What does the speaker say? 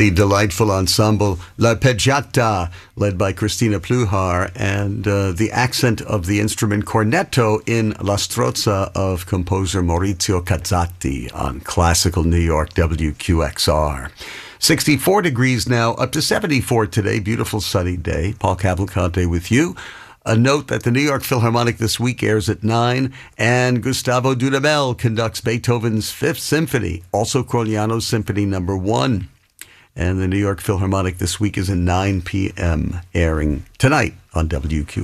the delightful ensemble La Peggiata, led by Cristina Pluhar, and the accent of the instrument cornetto in La Strozza of composer Maurizio Cazzati on classical New York WQXR. 64 degrees now, up to 74 today. Beautiful sunny day. Paul Cavalcante with you. A note that the New York Philharmonic this week airs at 9, and Gustavo Dudamel conducts Beethoven's Fifth Symphony, also Crogliano's Symphony No. 1. And the New York Philharmonic this week is at 9 p.m., airing tonight on WQXR.